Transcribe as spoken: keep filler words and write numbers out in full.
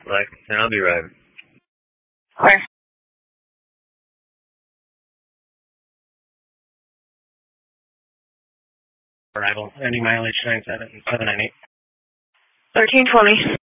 Lexington, I'll be right. Where? Arrival. Any mileage nine seven seven nine eight. Thirteen twenty.